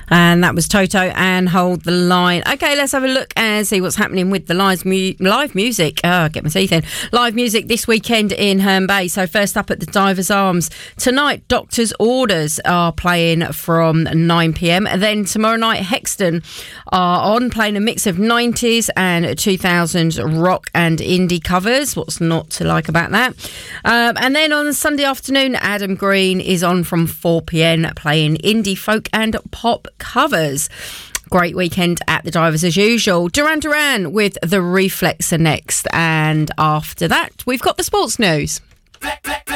And that was Toto and Hold the Line. Okay, let's have a look and see what's happening with the live music. Get my teeth in. Live music this weekend in Herne Bay. So first up at the Divers Arms. Tonight, Doctor's Orders are playing from 9pm. Then tomorrow night, Hexton are on, playing a mix of 90s and 2000s rock and indie covers. What's not to like about that? And then on Sunday afternoon, Adam Green is on from 4pm, playing indie folk and pop covers. Great weekend at the Divers as usual. Duran Duran with The Reflex are next, and after that we've got the sports news.